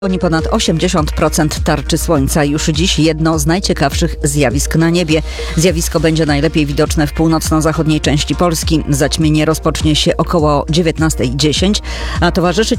Oni ponad 80% tarczy słońca. Już dziś jedno z najciekawszych zjawisk na niebie. Zjawisko będzie najlepiej widoczne w północno-zachodniej części Polski. Zaćmienie rozpocznie się około 19:10, a towarzyszyć